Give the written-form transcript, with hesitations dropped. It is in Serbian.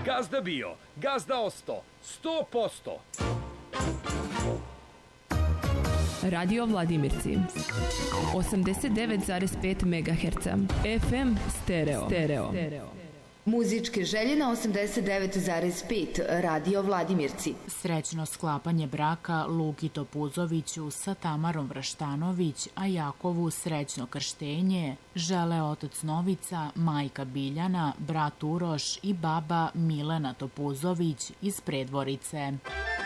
Gazda bio, gazda osto, 100%. Radio Vladimirci 89,5 MHz FM stereo. Muzičke želje na 89,5 Radio Vladimirci. Srećno sklapanje braka Luki Topuzoviću sa Tamarom Vraštanović, a Jakovu srećno krštenje žele otac Novica, majka Biljana, brat Uroš i baba Milena Topuzović iz Predvorice.